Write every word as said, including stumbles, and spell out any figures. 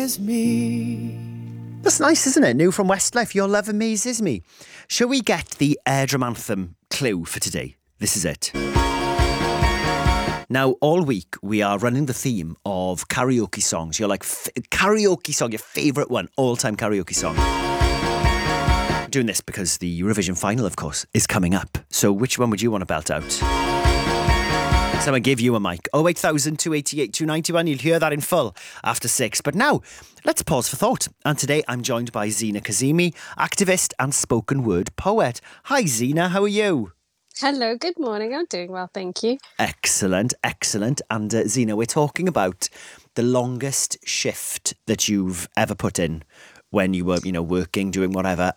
Me. That's nice, isn't it? New from Westlife, Your Love Amazes Me. Shall we get the Airdrum Anthem clue for today? This is it. Now, all week, we are running the theme of karaoke songs. You're like, f- karaoke song, your favourite one, all-time karaoke song. Doing this because the Eurovision final, of course, is coming up. So which one would you want to belt out? Someone give you a mic. oh eight thousand, two eight eight, two nine one. You'll hear that in full after six. But now, let's pause for thought. And today I'm joined by Zina Kazemi, activist and spoken word poet. Hi Zina, how are you? Hello, good morning. I'm doing well, thank you. Excellent, excellent. And uh, Zina, we're talking about the longest shift that you've ever put in when you were, you know, working, doing whatever.